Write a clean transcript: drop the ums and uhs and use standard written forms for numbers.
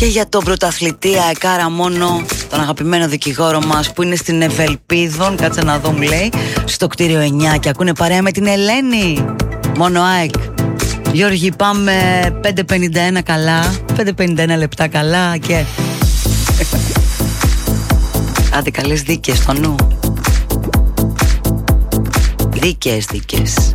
Και για τον πρωταθλητή αεκάρα μόνο, τον αγαπημένο δικηγόρο μας που είναι στην Ευελπίδων, κάτσε να δω μου λέει, στο κτίριο 9 και ακούνε παρέα με την Ελένη. Μόνο ΑΕΚ. Γιώργη, πάμε 5.51 καλά, 5.51 λεπτά καλά και... Άντε καλές δίκες στο νου. Δίκες.